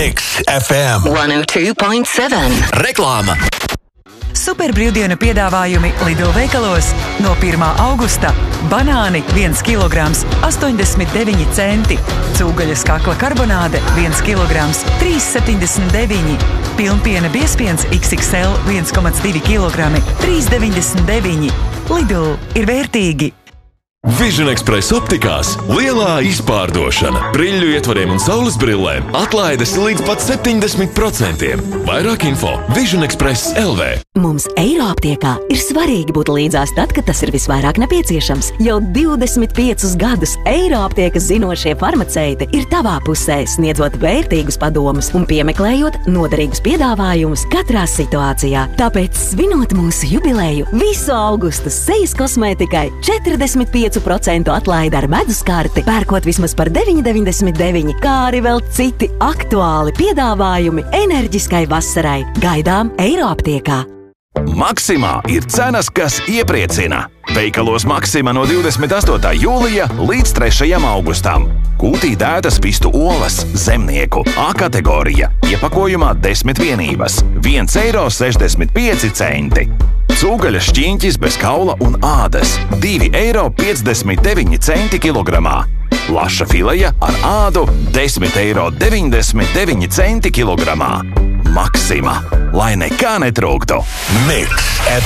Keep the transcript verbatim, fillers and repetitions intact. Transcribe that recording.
Mix F M one oh two point seven. Reklāma. Superbrīvdienu piedāvājumi Lidl veikalos no pirmā augusta. Banāni viens kilograms astoņdesmit deviņi centi. Cūgaļas kakla karbonāde viens kilograms trīs septiņdesmit deviņi. Pilnpiena biezpiens X X L viens komats divi kilogrami trīs deviņdesmit deviņi. Lidl ir vērtīgi! Vision Express optikās lielā izpārdošana. Brīļu ietvariem un saules brillēm atlaides līdz pat septiņdesmit procentiem. Vairāk info Vision Express L V. Mums Eiroaptiekā ir svarīgi būt līdzās tad, kad tas ir visvairāk nepieciešams. Jau divdesmit piecus gadus Eiroaptiekas zinošie farmaceiti ir tavā pusē, sniedzot vērtīgus padomus un piemeklējot noderīgus piedāvājumus katrā situācijā. Tāpēc, svinot mūsu jubileju, visu augustu sejas kosmētikai četrdesmit pieci procenti atlaide ar meduskarti, pērkot vismaz par deviņi deviņdesmit deviņi, kā arī vēl citi aktuāli piedāvājumi enerģiskai vasarai. Gaidām Eiroaptiekā! Maksimā ir cenas, kas iepriecina. Veikalos Maksima no divdesmit astotā jūlija līdz trešajam augustam. Kūtī dētas pistu olas, zemnieku, A kategorija, iepakojumā desmit vienības, viens eiro sešdesmit pieci centi. Cūgaļas šķiņķis bez kaula un ādas, divi eiro piecdesmit deviņi centi kilogramā. Laša fileja ar ādu, desmit eiro deviņdesmit deviņi centi kilogramā. Maksima, lai nekā netrūktu. Mix F M.